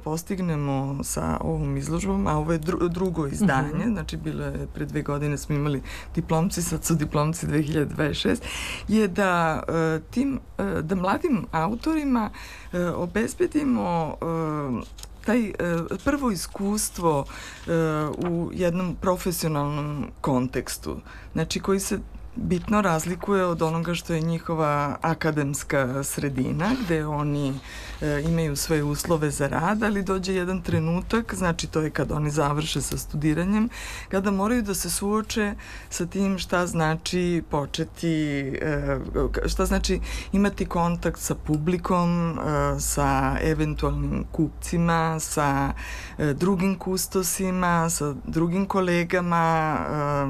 postignemo sa ovom izložbom, a ovo je drugo izdanje, znači bilo je pre 2 godine smo imali diplomci, sad su diplomci 2026, je da mladim autorima obezbedimo taj prvo iskustvo u jednom profesionalnom kontekstu, znači koji se bitno razlikuje od onoga što je njihova akademska sredina, gde oni imaju svoje uslove za rad, ali dođe jedan trenutak, znači to je kad oni završe sa studiranjem, kada moraju da se suoče sa tim šta znači početi, šta znači imati kontakt sa publikom, sa eventualnim kupcima, sa drugim kustosima, sa drugim kolegama,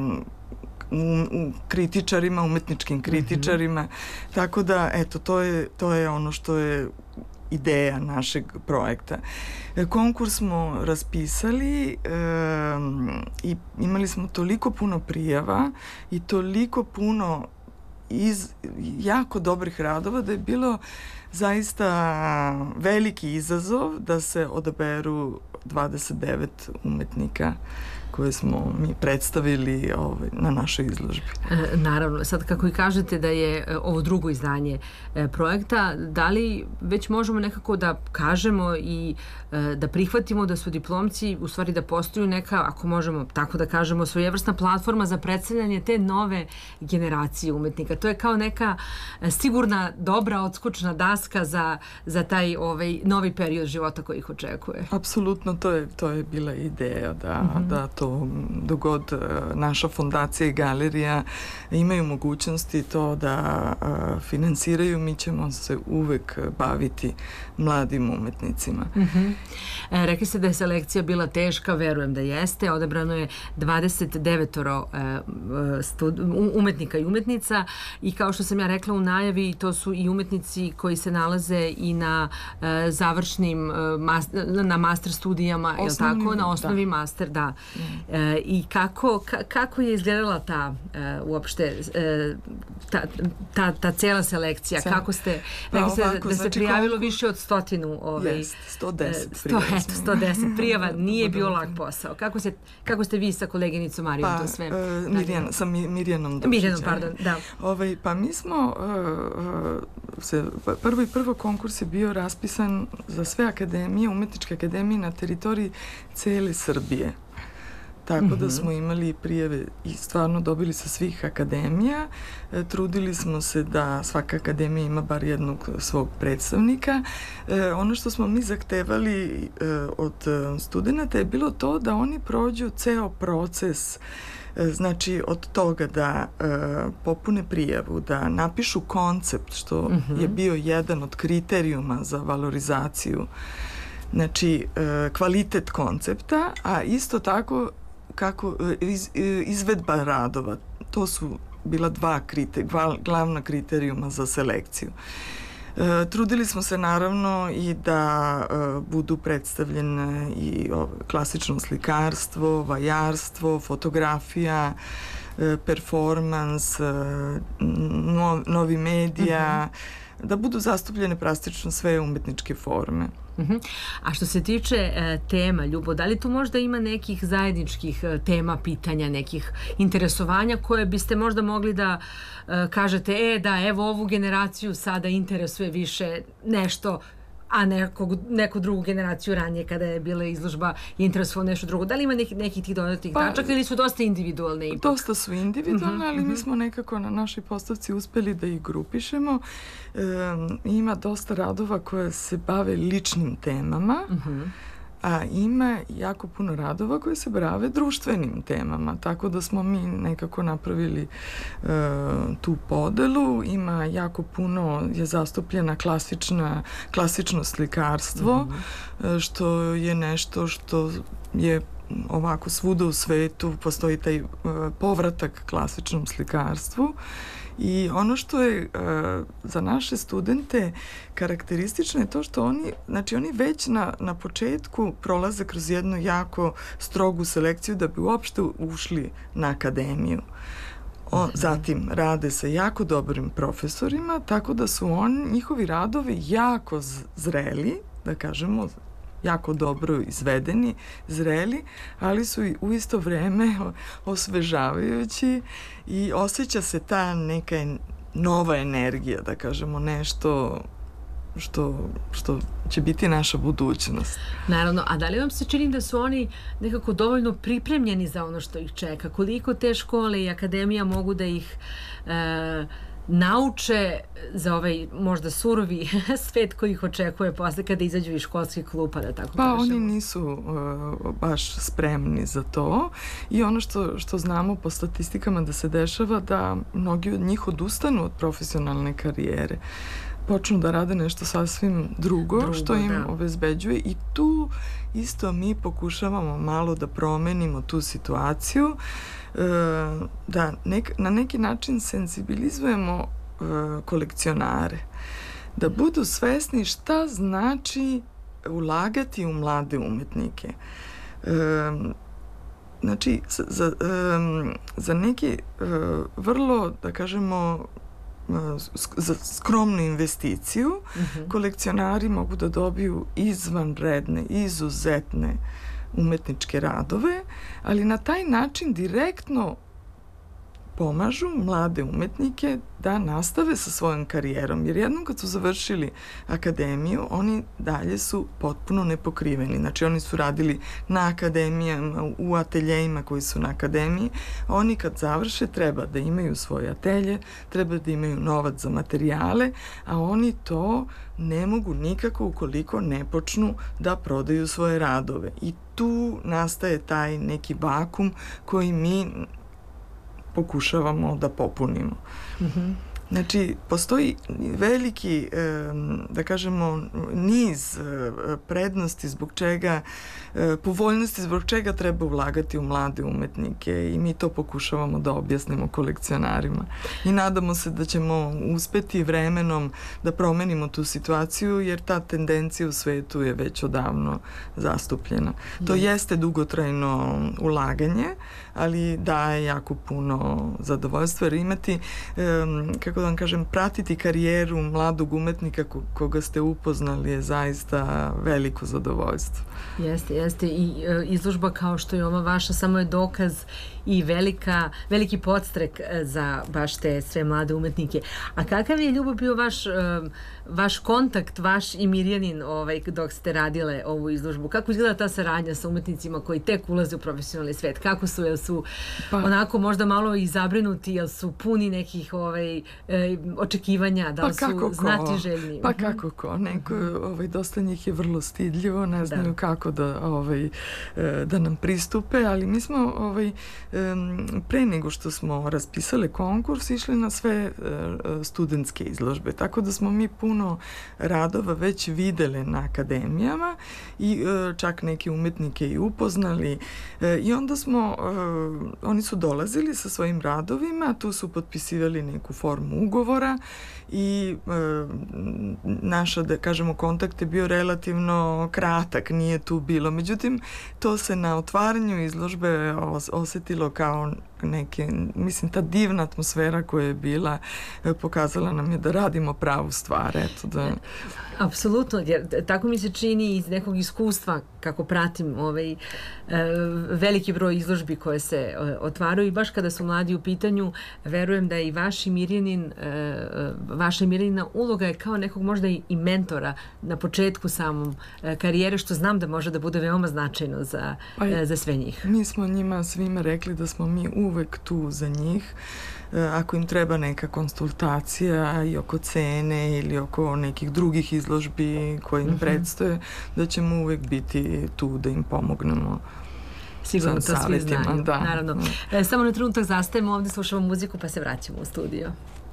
kritičarima, umetničkim kritičarima, tako da, eto, to je ono što je ideja našeg projekta. Konkurs smo raspisali i imali smo toliko puno prijava i toliko puno jako dobrih radova da je bilo zaista veliki izazov da se odaberu 29 umetnika koje smo mi predstavili na našoj izložbi. Naravno, sad kako i kažete da je ovo drugo izdanje projekta, da li već možemo nekako da kažemo i da prihvatimo da su diplomci, u stvari da postoju neka, ako možemo tako da kažemo, svojevrsna platforma za predstavljanje te nove generacije umetnika. To je kao neka sigurna, dobra, odskočna daska za taj novi period života koji ih očekuje. Apsolutno, to je bila ideja da to dogod naša fondacija i galerija imaju mogućnosti to da finansiraju, mi ćemo se uvek baviti mladim umetnicima. Rekli ste da je selekcija bila teška, verujem da jeste. Odabrano je 29 umetnika i umetnica i kao što sam ja rekla u najavi, to su i umetnici koji se nalaze i na završnim, na master studijama, je li tako? Na osnovi master, da. I kako je izgledala ta uopšte ta cela selekcija? Kako ste, rekli ste da se prijavilo više od 100 110 prijava, nije bio lak posao. Kako ste vi sa koleginicom Marijom to sve? Sa Mirjanom Dušić. Mirjanom, pardon, da. Pa mi smo, prvo konkurs je bio raspisan za sve akademije, umetničke akademije na teritoriji cele Srbije. Tako da smo imali prijave i stvarno dobili sa svih akademija. Trudili smo se da svaka akademija ima bar jednog svog predstavnika. Ono što smo mi zahtevali od studenta je bilo to da oni prođu ceo proces, znači od toga da popune prijavu, da napišu koncept, što je bio jedan od kriterijuma za valorizaciju, znači kvalitet koncepta, a isto tako izvedba radova. To su bila dva glavna kriterijuma za selekciju. Trudili smo se naravno i da budu predstavljene i klasično slikarstvo, vajarstvo, fotografija, performans, novi medija, da budu zastupljene praktično sve umetničke forme. A što se tiče tema, Ljubo, da li tu možda ima nekih zajedničkih tema, pitanja, nekih interesovanja koje biste možda mogli da kažete, da, evo ovu generaciju sada interesuje više nešto, a neku drugu generaciju ranije kada je bila izložba je interesovalo nešto drugo. Da li ima nekih tih dodatnih tačaka ili su dosta individualne ipak? Dosta su individualne, ali mi smo nekako na našoj postavci uspeli da ih grupišemo. Ima dosta radova koje se bave ličnim temama, a ima jako puno radova koje se bave društvenim temama, tako da smo mi nekako napravili tu podelu. Ima jako puno, je zastupljena klasično slikarstvo, što je nešto što je ovako svuda u svetu, postoji taj povratak klasičnom slikarstvu. I ono što je za naše studente karakteristično je to što oni već na početku prolaze kroz jednu jako strogu selekciju da bi uopšte ušli na akademiju. Zatim rade sa jako dobrim profesorima, tako da su njihovi radovi jako zreli, da kažemo, jako dobro izvedeni, zreli, ali su i u isto vreme osvežavajući i osjeća se ta neka nova energija, da kažemo, nešto što će biti naša budućnost. Naravno, a da li vam se čini da su oni nekako dovoljno pripremljeni za ono što ih čeka? Koliko te škole i akademija mogu da ih nauče za ovaj možda surovi svet koji ih očekuje posle kada izađu iz školskih klupa, da tako kažemo? Oni nisu baš spremni za to i ono što znamo po statistikama da se dešava, da mnogi od njih odustanu od profesionalne karijere, počnu da rade nešto sasvim drugo što im obezbeđuje i tu isto mi pokušavamo malo da promenimo tu situaciju, da na neki način senzibilizujemo kolekcionare, da budu svesni šta znači ulagati u mlade umetnike. Znači, za neki vrlo, da kažemo, za skromnu investiciju kolekcionari mogu da dobiju izvanredne, izuzetne umetničke radove, ali na taj način direktno pomažu mlade umetnike da nastave sa svojom karijerom, jer jednom kad su završili akademiju, oni dalje su potpuno nepokriveni. Znači, oni su radili na akademijama, u ateljejima koji su na akademiji. Oni kad završe treba da imaju svoje atelje, treba da imaju novac za materijale, a oni to ne mogu nikako ukoliko ne počnu da prodaju svoje radove. I tu nastaje taj neki vakum koji mi pokušavamo da popunimo. Znači, postoji veliki, da kažemo, niz prednosti zbog čega, povoljnosti zbog čega treba ulagati u mlade umetnike i mi to pokušavamo da objasnimo kolekcionarima. I nadamo se da ćemo uspeti vremenom da promenimo tu situaciju, jer ta tendencija u svetu je već odavno zastupljena. To jeste dugotrajno ulaganje, ali daje jako puno zadovoljstva, jer imati, kako da vam kažem, pratiti karijeru mladog umetnika koga ste upoznali je zaista veliko zadovoljstvo. Jeste. I izložba kao što je ova vaša samo je dokaz i veliki podstrek za baš te sve mlade umetnike. A kakav je, Ljubo, bio vaš kontakt, vaš i Mirjanin dok ste radile ovu izložbu? Kako izgleda ta saradnja sa umetnicima koji tek ulaze u profesionalni svet? Kako su, jel su onako možda malo i zabrinuti, jel su puni nekih očekivanja, da li su znatiželjni? Pa kako ko? Dosta njih je vrlo stidljivo, ne znaju kako da nam pristupe, ali mi smo pre nego što smo raspisali konkurs išli na sve studentske izložbe, tako da smo mi puno radova već videli na akademijama i čak neke umetnike i upoznali i onda oni su dolazili sa svojim radovima, tu su potpisivali neku formu ugovora i naša, da kažemo, kontakt je bio relativno kratak, nije tu bilo. Međutim, to se na otvaranju izložbe osetilo kao mislim, ta divna atmosfera koja je bila pokazala nam je da radimo pravu stvar. Apsolutno, jer tako mi se čini iz nekog iskustva kako pratim veliki broj izložbi koje se otvaraju i baš kada su mladi u pitanju, verujem da je i vaša Mirjanina uloga je kao nekog možda i mentora na početku samom karijere, što znam da može da bude veoma značajno za sve njih. Mi smo njima svima rekli da smo mi uvek tu za njih. Ako im treba neka konsultacija i oko cene ili oko nekih drugih izložbi koje im predstoje, da ćemo uvek biti tu da im pomognemo. Sigurno to svi znaju. Naravno. Samo na trenutak zastajemo, ovdje slušamo muziku pa se vraćamo u studio.